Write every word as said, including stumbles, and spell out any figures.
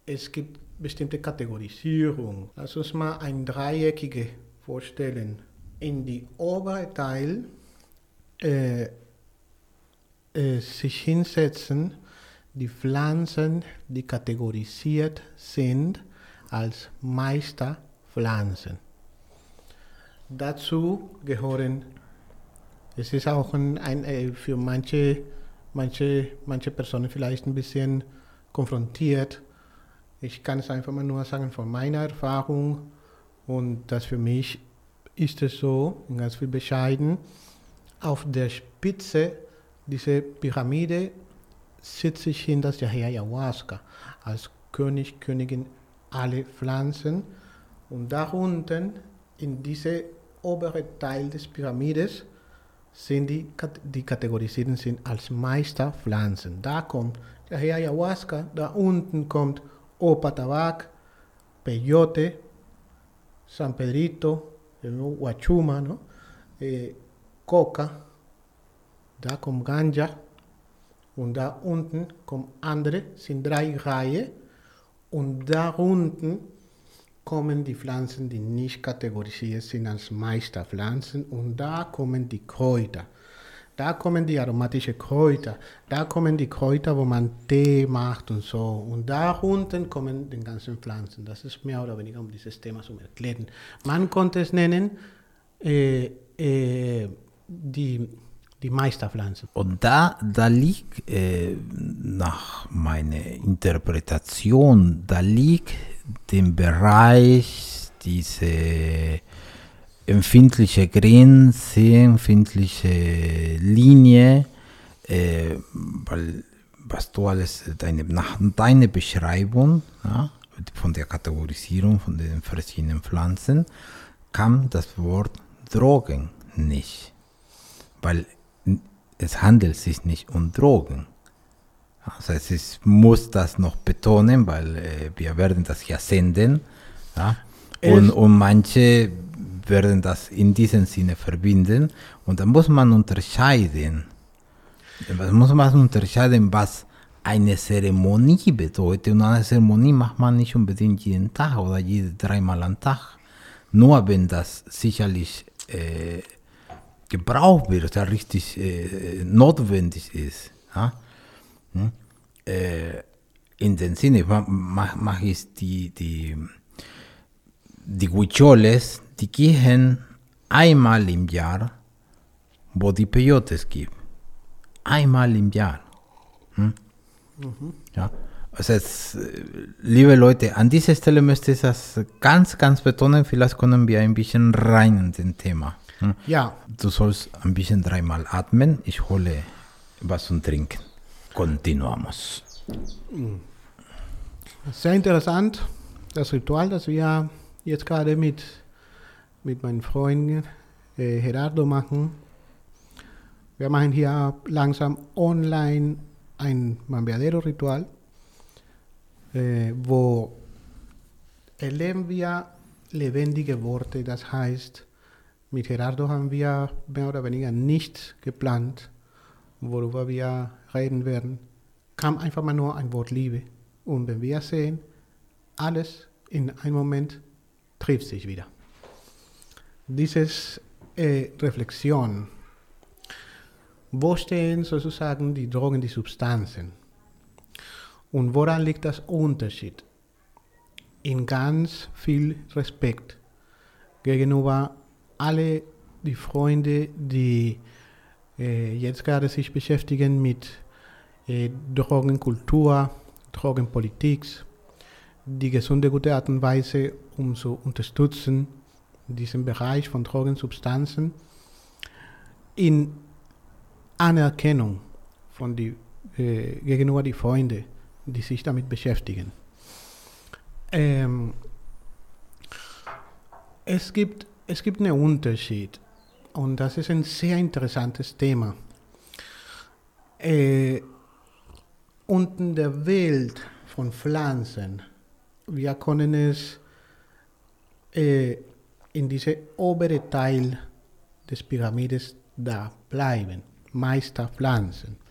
es gibt bestimmte Kategorisierung. Lass uns mal ein Dreieckige vorstellen. In die obere Teil äh, äh, sich hinsetzen die Pflanzen, die kategorisiert sind als Meisterpflanzen. Dazu gehören, es ist auch ein, ein, äh, für manche, manche, manche Personen vielleicht ein bisschen konfrontiert. Ich kann es einfach mal nur sagen von meiner Erfahrung und das für mich ist es so, ganz viel bescheiden, auf der Spitze dieser Pyramide sitzt sich hinter der Ayahuasca als König, Königin aller Pflanzen und da unten in diesem oberen Teil des Pyramides sind die, die kategorisiert sind als Meisterpflanzen. Da kommt der Ayahuasca, da unten kommt Opa Tabac, Peyote, San Pedrito, Huachuma, ¿no? eh, Coca, da kommt Ganja und da unten kommen andere, sind drei Reihen und da unten kommen die Pflanzen, die nicht kategorisiert sind als Meisterpflanzen und da kommen die Kräuter. Da kommen die aromatischen Kräuter, da kommen die Kräuter, wo man Tee macht und so. Und da unten kommen die ganzen Pflanzen. Das ist mehr oder weniger, um dieses Thema zu erklären. Man konnte es nennen, äh, äh, die, die Meisterpflanzen. Und da, da liegt, äh, nach meiner Interpretation, da liegt dem Bereich diese empfindliche Grenze, empfindliche Linie, äh, weil was du alles, deine, nach deiner Beschreibung, ja, von der Kategorisierung von den verschiedenen Pflanzen, kam das Wort Drogen nicht, weil es handelt sich nicht um Drogen. Also es ist, muss das noch betonen, weil äh, wir werden das ja senden, ja, und, und manche werden das in diesem Sinne verbinden und dann muss man unterscheiden, was muss man unterscheiden, was eine Zeremonie bedeutet und eine Zeremonie macht man nicht unbedingt jeden Tag oder jede dreimal am Tag, nur wenn das sicherlich äh, gebraucht wird, oder richtig äh, notwendig ist. Ja? Hm? Äh, in dem Sinne mache mach ich die, die, die Huicholes, die gehen einmal im Jahr, wo die Peyotes gibt. Einmal im Jahr. Hm? Mhm. Ja. Also jetzt, liebe Leute, an dieser Stelle möchte ich das ganz, ganz betonen. Vielleicht können wir ein bisschen rein in den Thema. Hm? Ja. Du sollst ein bisschen dreimal atmen. Ich hole was zum Trinken. Continuamos. Sehr interessant, das Ritual, das wir jetzt gerade mit, mit meinen Freunden äh, Gerardo machen. Wir machen hier langsam online ein Mambeadero-Ritual, äh, wo erleben wir lebendige Worte. Das heißt, mit Gerardo haben wir mehr oder weniger nichts geplant, worüber wir reden werden. Kam einfach mal nur ein Wort Liebe. Und wenn wir sehen, alles in einem Moment trifft sich wieder. Dieses äh, Reflexion. Wo stehen sozusagen die Drogen, die Substanzen? Und woran liegt das Unterschied? In ganz viel Respekt gegenüber alle die Freunde, die äh, jetzt gerade sich beschäftigen mit äh, Drogenkultur, Drogenpolitik, die gesunde, gute Art und Weise, um zu unterstützen, in diesem Bereich von Drogensubstanzen, in Anerkennung von die, äh, gegenüber die Freunde, die sich damit beschäftigen. Ähm, es gibt, es gibt einen Unterschied und das ist ein sehr interessantes Thema. Äh, und in der Welt von Pflanzen, wir können es äh, in diesem oberen Teil des Pyramides da bleiben. Meisterpflanzen.